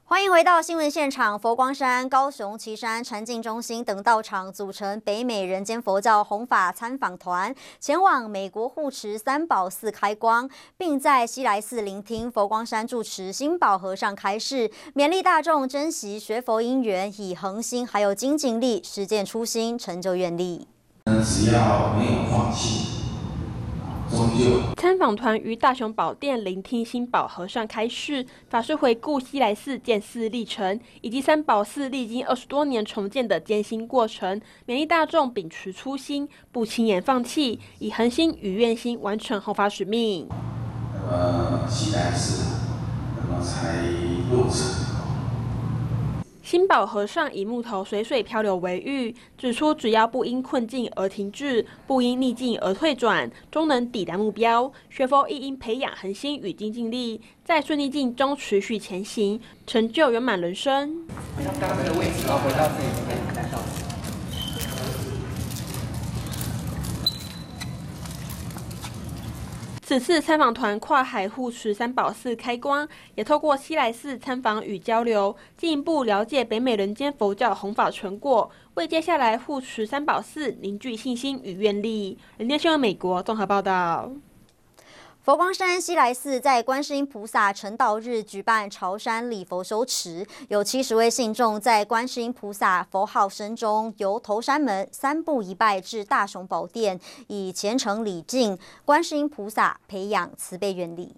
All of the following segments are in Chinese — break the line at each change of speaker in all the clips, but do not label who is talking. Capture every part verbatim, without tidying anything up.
欢迎回到新闻现场。佛光山、高雄旗山禅净中心等道场组成北美人间佛教弘法参访团，前往美国护持三宝寺开光，并在西来寺聆听佛光山住持心保和尚开示，勉励大众珍惜学佛因缘，以恒心还有精进力实践初心，成就愿力。
只要没有放弃。
参访团于大雄宝殿聆听心保和尚开示，法师回顾西来寺建寺历程，以及三宝寺历经二十多年重建的艰辛过程，勉励大众秉持初心，不轻言放弃，以恒心与愿心完成弘法使命。
那么西来寺，那么才落成。
心保和尚以木头水水漂流为喻，指出只要不因困境而停滞，不因逆境而退转，终能抵达目标。学佛亦应培养恒心与精进力，在顺逆境中持续前行，成就圆满人生。
回到这个位置，然后回到自己就可以看到。
此次参访团跨海护持三宝寺开光，也透过西来寺参访与交流，进一步了解北美人间佛教弘法成果，为接下来护持三宝寺凝聚信心与愿力。人间新闻美国综合报道。
佛光山西来寺在观世音菩萨成道日举办朝山礼佛修持，有七十位信众在观世音菩萨佛号声中，由头山门三步一拜至大雄宝殿，以虔诚礼敬观世音菩萨，培养慈悲愿力。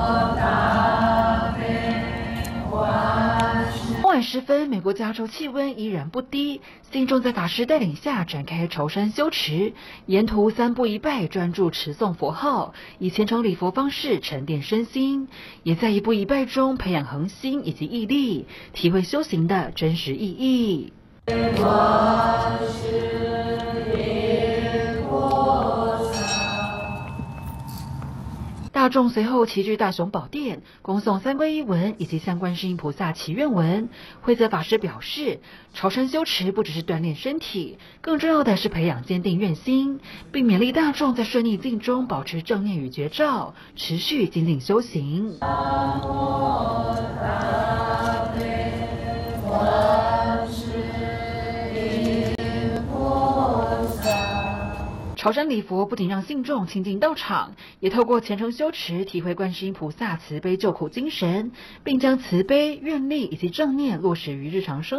傍晚时分，美国加州气温依然不低，信众在法师带领下展开朝山修持，沿途三步一拜，专注持诵佛号，以虔诚礼佛方式沉淀身心，也在一步一拜中培养恒心以及毅力，体会修行的真实意义。 大众随后齐聚大雄宝殿，恭诵三皈依文以及向观世音菩萨祈愿文。慧泽法师表示，朝山修持不只是锻炼身体，更重要的是培养坚定愿心，并勉励大众在顺逆境中保持正念与觉照，持续精进修行。 朝山礼佛不仅让信众亲近道场，也透过虔诚修持，体会观世音菩萨慈悲救苦精神，并将慈悲、愿力以及正念落实于日常生活。